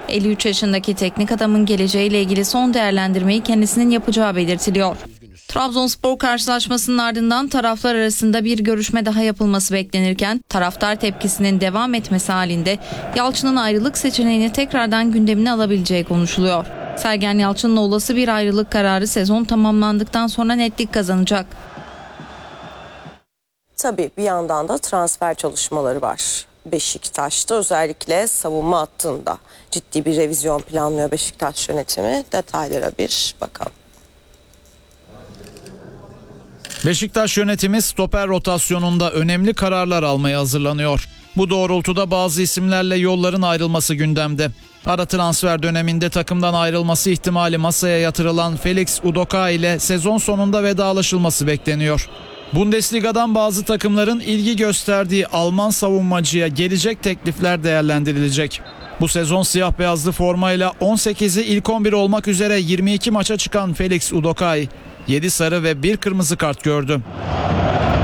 53 yaşındaki teknik adamın geleceğiyle ilgili son değerlendirmeyi kendisinin yapacağı belirtiliyor. Trabzonspor karşılaşmasının ardından taraflar arasında bir görüşme daha yapılması beklenirken taraftar tepkisinin devam etmesi halinde Yalçın'ın ayrılık seçeneğini tekrardan gündemine alabileceği konuşuluyor. Sergen Yalçın'la olası bir ayrılık kararı sezon tamamlandıktan sonra netlik kazanacak. Tabii bir yandan da transfer çalışmaları var. Beşiktaş'ta özellikle savunma hattında ciddi bir revizyon planlıyor Beşiktaş yönetimi. Detaylara bir bakalım. Beşiktaş yönetimi stoper rotasyonunda önemli kararlar almaya hazırlanıyor. Bu doğrultuda bazı isimlerle yolların ayrılması gündemde. Ara transfer döneminde takımdan ayrılması ihtimali masaya yatırılan Felix Udoka ile sezon sonunda vedalaşılması bekleniyor. Bundesliga'dan bazı takımların ilgi gösterdiği Alman savunmacıya gelecek teklifler değerlendirilecek. Bu sezon siyah beyazlı formayla 18'i ilk 11 olmak üzere 22 maça çıkan Felix Udokay 7 sarı ve 1 kırmızı kart gördü.